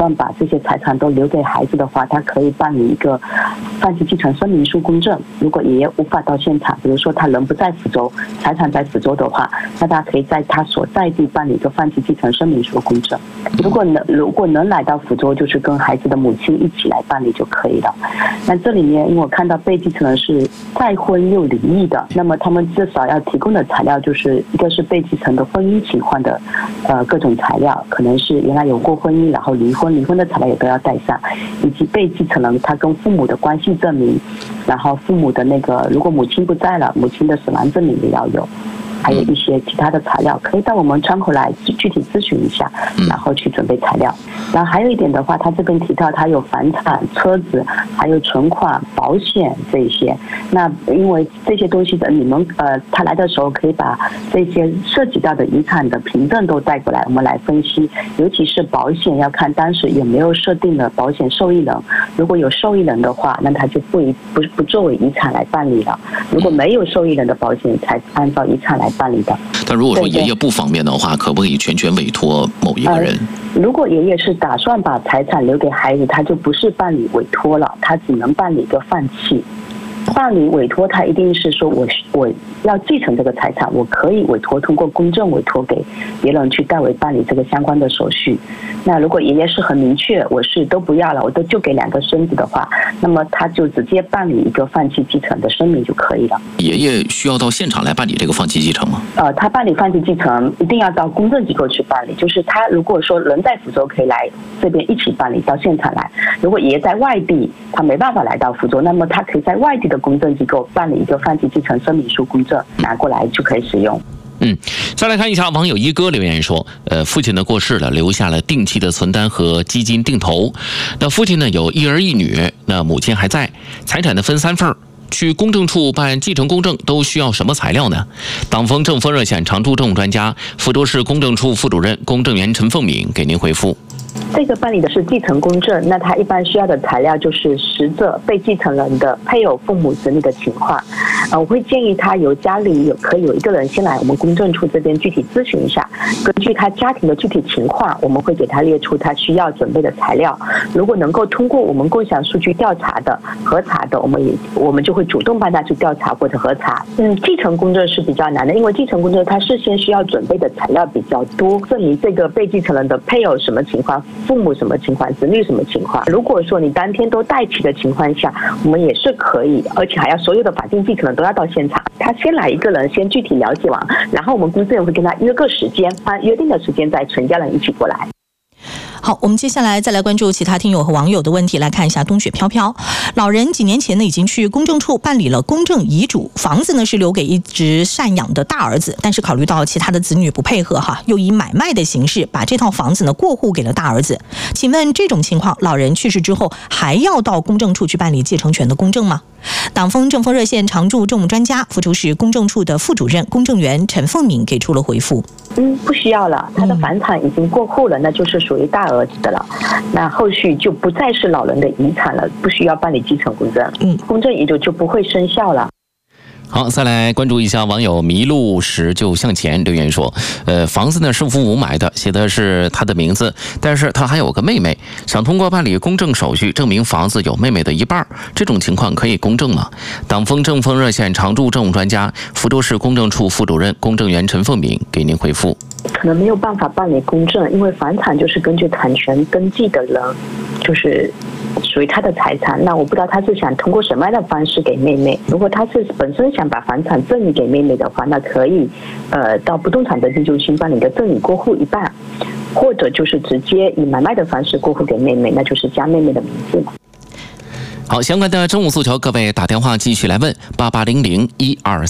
算把这些财产都留给孩子的话，他可以办理一个放弃继承声明书公证。如果爷爷无法到现场，比如说他人不在福州，财产在福州的话，那他可以在他所在地办理一个放弃继承声明书公证。如果能来到福州，就是跟孩子的母亲一起来办理就可以了。那这里面因为我看到被继承人是再婚又离异的，那么他们至少要提供的材料就是一个是被继承的婚姻情况的各种材料，可能是原来有过婚姻然后离婚的材料也都要带上，以及被继承人他跟父母的关系证明，然后父母的那个如果母亲不在了，母亲的死亡证明也要有，还有一些其他的材料，可以到我们窗口来具体咨询一下，然后去准备材料。然后还有一点的话，他这边提到他有房产、车子，还有存款、保险这一些。那因为这些东西的你们他来的时候可以把这些涉及到的遗产的凭证都带过来，我们来分析。尤其是保险要看当时有没有设定的保险受益人，如果有受益人的话，那他就不作为遗产来办理了。如果没有受益人的保险，才按照遗产来办理的。 但如果说爷爷不方便的话，可不可以全权委托某一个人？ 如果爷爷是打算把财产留给孩子，他就不是办理委托了，他只能办理一个放弃。办理委托，他一定是说我要继承这个财产，我可以委托通过公证委托给别人去代为办理这个相关的手续。那如果爷爷是很明确，我是都不要了，我就给2个孙子的话，那么他就直接办理一个放弃继承的声明就可以了。 爷爷需要到现场来办理这个放弃继承吗？ 他办理放弃继承一定要到公证机构去办理，就是他如果说人在福州可以来这边一起办理，到现场来。如果爷爷在外地，他没办法来到福州，那么他可以在外地的公证机构办理一个放弃继承声明书公证，拿过来就可以使用。 再来看一下网友一哥留言说，父亲呢过世了，留下了定期的存单和基金定投。那父亲呢有1儿1女，那母亲还在，财产呢分3份。去公证处办继承公证都需要什么材料呢？党风政风热线常驻政务专家、福州市公证处副主任、公证员陈凤敏给您回复。 这个办理的是继承公证，那他一般需要的材料就是实则被继承人的配偶、父母子女的情况。我会建议他由家里可以有一个人先来我们公证处这边具体咨询一下，根据他家庭的具体情况，我们会给他列出他需要准备的材料。如果能够通过我们共享数据调查的、核查的，我们就会主动帮他去调查或者核查。继承公证是比较难的，因为继承公证他事先需要准备的材料比较多，证明这个被继承人的配偶什么情况、父母什么情况、子女什么情况。如果说你当天都带齐的情况下，我们也是可以，而且还要所有的法定继承人都要到现场。他先来一个人，先具体了解完，然后我们公证员会跟他约个时间，按约定的时间再全家人一起过来。 好，我们接下来再来关注其他听友和网友的问题，来看一下冬雪飘飘。老人几年前呢已经去公证处办理了公证遗嘱，房子呢是留给一直赡养的大儿子，但是考虑到其他的子女不配合又以买卖的形式把这套房子呢过户给了大儿子。请问这种情况，老人去世之后还要到公证处去办理继承权的公证吗？党风政风热线常驻政务专家、福州市公证处的副主任、公证员陈凤敏给出了回复。 不需要了，他的房产已经过户了，那就是属于大儿子的了，那后续就不再是老人的遗产了，不需要办理继承公证，公证遗嘱就不会生效了。 好，再来关注一下网友迷路时就向前留言说，房子呢是父母买的，写的是他的名字，但是他还有个妹妹，想通过办理公证手续证明房子有妹妹的一半，这种情况可以公证吗？党风政风热线常驻政务专家、福州市公证处副主任、公证员陈凤敏给您回复。 可能没有办法办理公证，因为房产就是根据产权登记的人，就是属于他的财产。那我不知道他是想通过什么样的方式给妹妹。如果他是本身想把房产赠与给妹妹的话，那可以到不动产登记中心办理的赠与过户一半，或者就是直接以买卖的方式过户给妹妹，那就是加妹妹的名字。 好，相关的政务诉求，各位打电话继续来问88001232。